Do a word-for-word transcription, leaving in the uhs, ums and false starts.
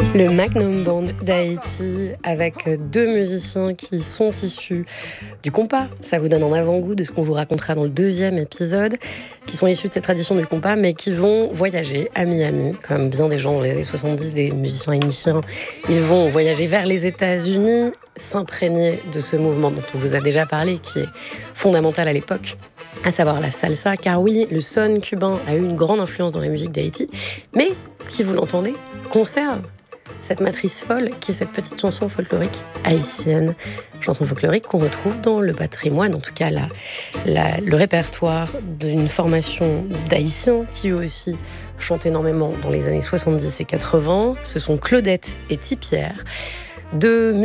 Le Magnum Band d'Haïti, avec deux musiciens qui sont issus du compas. Ça vous donne un avant-goût de ce qu'on vous racontera dans le deuxième épisode, qui sont issus de cette tradition du compas, mais qui vont voyager à Miami, comme bien des gens dans les années soixante-dix, des musiciens haïtiens. Ils vont voyager vers les États-Unis, s'imprégner de ce mouvement dont on vous a déjà parlé, qui est fondamental à l'époque, à savoir la salsa, car oui, le son cubain a eu une grande influence dans la musique d'Haïti, mais, qui vous l'entendez, conserve cette matrice folle qui est cette petite chanson folklorique haïtienne, chanson folklorique qu'on retrouve dans le patrimoine, en tout cas la, la, le répertoire d'une formation d'Haïtiens qui eux aussi chantent énormément dans les années soixante-dix et quatre-vingts. Ce sont Claudette et Tipierre, deux